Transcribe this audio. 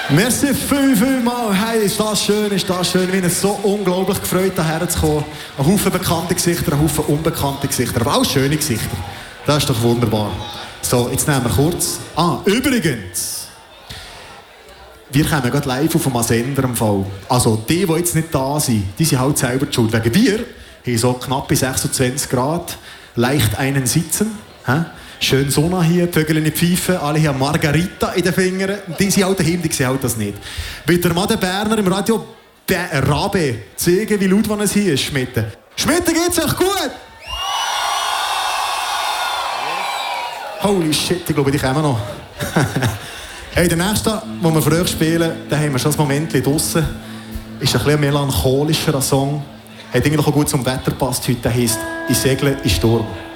Merci vielmals. Hey, ist das schön. Wir haben uns so unglaublich gefreut, hierher zu kommen. Ein Haufen bekannte Gesichter, ein Haufen unbekannte Gesichter, aber auch schöne Gesichter. Das ist doch wunderbar. So, jetzt nehmen wir kurz. Übrigens. Wir kommen gerade live auf dem Sender im Fall. Also die jetzt nicht da sind, die sind halt selber die schuld. Wegen wir haben so knappe 26 Grad, leicht einen Sitzen. Schön Sonne hier, die Vögel in die Pfeife, alle haben Margarita in den Fingern. Die sind halt daheim, die sehen halt das nicht. Wird der Made Berner im Radio Rabe zeigen, wie laut es hier ist, Schmitte? Schmitte, geht's euch gut? Holy shit, ich glaube, die kommen noch. Hey, der nächste, den wir für euch spielen, da haben wir schon ein Moment draussen. Ist ein bisschen melancholischer Song. Hat eigentlich auch gut zum Wetter gepasst heute. Der heisst «Ich segle in Sturm».